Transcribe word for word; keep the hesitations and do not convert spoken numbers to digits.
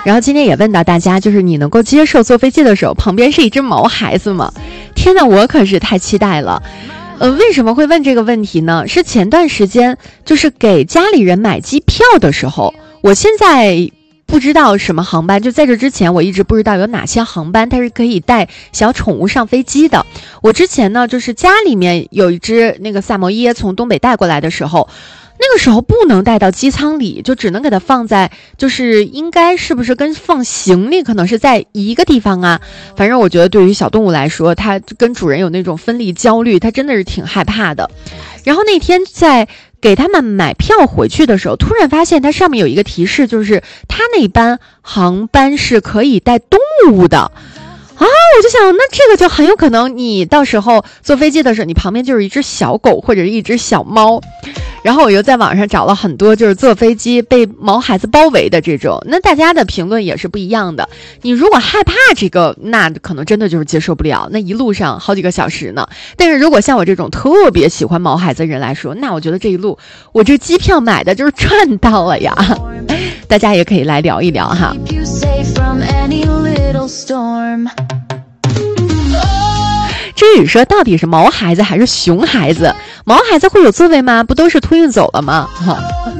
然后今天也问到大家，就是你能够接受坐飞机的时候旁边是一只毛孩子吗？天哪，我可是太期待了。呃，为什么会问这个问题呢？是前段时间就是给家里人买机票的时候，我现在不知道什么航班，就在这之前我一直不知道有哪些航班它是可以带小宠物上飞机的。我之前呢就是家里面有一只那个萨摩耶从东北带过来的时候，那个时候不能带到机舱里，就只能给它放在，就是应该是不是跟放行李可能是在一个地方啊。反正我觉得对于小动物来说，它跟主人有那种分离焦虑，它真的是挺害怕的。然后那天在给他们买票回去的时候，突然发现它上面有一个提示，就是它那班航班是可以带动物的啊。我就想，那这个就很有可能你到时候坐飞机的时候，你旁边就是一只小狗或者是一只小猫。然后我又在网上找了很多就是坐飞机被毛孩子包围的这种，那大家的评论也是不一样的。你如果害怕这个，那可能真的就是接受不了，那一路上好几个小时呢。但是如果像我这种特别喜欢毛孩子的人来说，那我觉得这一路我这机票买的就是赚到了呀。大家也可以来聊一聊哈。至于说到底是毛孩子还是熊孩子，毛孩子会有座位吗？不都是托运走了吗？